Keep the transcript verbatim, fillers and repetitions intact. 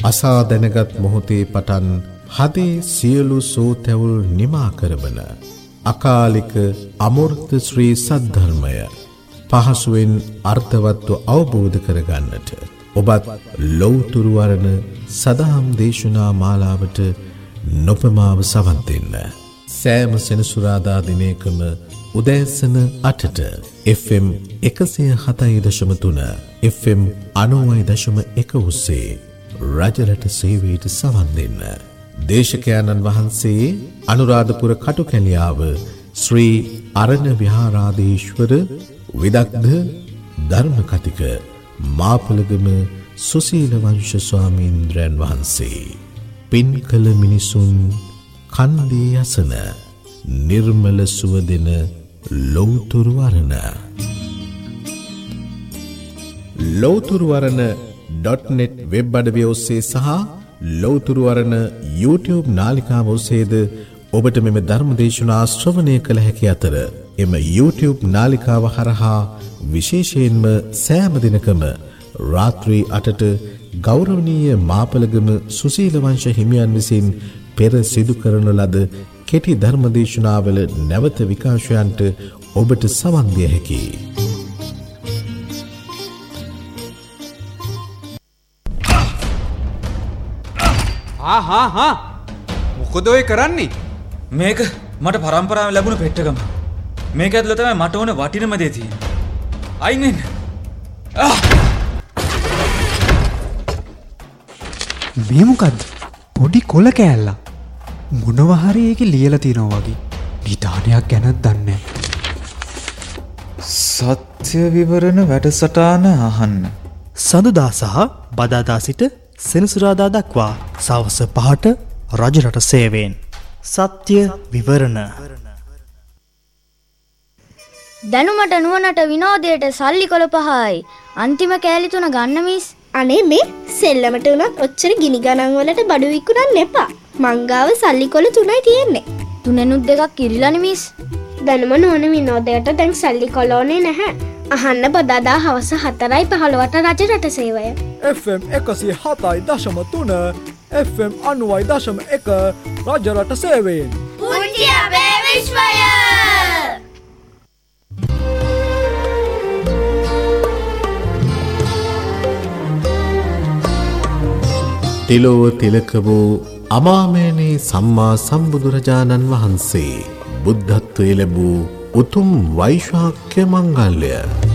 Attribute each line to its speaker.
Speaker 1: අසා දැනගත් මොහොතේ පටන් හදේ සියලු සෝතැවුල් නිමා කරවන අකාලික අමෘත ශ්‍රී සද්ධර්මය පහසුවෙන් අර්ථවත්ව අවබෝධ කරගන්නට ඔබත් ලෞතුරු වරණ සදහම් දේශනා මාලාවට නොපමාව සවන් දෙන්න. සෑම සෙනසුරාදා දිනයකම උදෑසන අටට එෆ් එම් එකසිය හතයි දශම තුන එෆ් එම් අනූවයි දශම එක ඔස්සේ රජරට සේවයට සවන් දෙන්න. දේශකයන්න් වහන්සේ අනුරාධපුර කටුකැලියාව ශ්‍රී අරණ විහාරාධීශ්වර විදග්ධ ධර්ම කතික මාපලගම සුසීල වංශ ස්වාමීන්ද්‍රයන් වහන්සේ. පින් කළ මිනිසුන් කන්දේ යසන නිර්මල සුව දෙන ලෞතුරු වරණ. ලෞතුරු වරණ ඩොට් නෙට් වෙබ් අඩවිය ඔස්සේ සහ ලෞතුරු වරණ YouTube නාලිකාව ඔස්සේද ඔබට මෙම ධර්ම දේශනා ශ්‍රවණය කළ හැකි අතර එම YouTube නාලිකාව හරහා විශේෂයෙන්ම සෑම දිනකම රාත්‍රී අටට ගෞරවනීය මාපලගම සුසීල වංශ හිමියන් විසින් පෙර සිදු කරන ලද කෙටි ධර්ම දේශනාවල නැවත විකාශයන්ට ඔබට සවන් දිය හැකියි.
Speaker 2: හා හා හා මොකද ඔය කරන්නේ?
Speaker 3: මේක මට පරම්පරාවෙන් ලැබුණු පෙට්ටගම. මේක ඇතුළේ තමයි මට ඕන වටිනම දේ තියෙන්නේ. අයින් වෙන්න.
Speaker 4: මේ මොකද්ද? පොඩි කොල කෑල්ලක්. මොනවා හරි ඒකේ ලියලා තියෙනවා වගේ. නිදානයක් ගැනත් දන්නේ නැහැ.
Speaker 3: සත්‍ය විවරණ වැඩසටහන අහන්න.
Speaker 4: සඳුදා සහ බදාදා සිට සෙනසුරාදා දක්වා සවස පහට රජරට සේවයෙන් සත්‍ය විවරණ.
Speaker 5: දැනුමට නුවණට විනෝදයට සල්ලි කොළ පහයි. අන්තිම කෑලි තුන ගන්න මිස්.
Speaker 6: අනේ මේ සෙල්ලමට උනත් ඔච්චර ගිනි ගණන් වලට බඩු විකුණන්න එපා. මංගාව සල්ලි කොළ තුනයි තියෙන්නේ.
Speaker 5: තුනෙනුත් දෙකක් කිරිලානේ මිස්.
Speaker 6: දැනුම නුවණ විනෝදයට දැන් සල්ලි කොළෝනේ නැහැ. අහන්න බදාදා හවස හතරයි පහළොවට රජරට සේවය.
Speaker 7: එෆ් එම් එකසිය හතයි දශම තුන එෆ් එම් අනූවයි දශම එක රජරට සේවයෙන්.
Speaker 5: පුංචි අපේ විශ්වය.
Speaker 1: තිලෝව තිලක වූ අමාමෑණී සම්මා සම්බුදුරජාණන් වහන්සේ බුද්ධත්වයේ ලැබූ උතුම් වෛශාඛ්‍ය මංගල්‍ය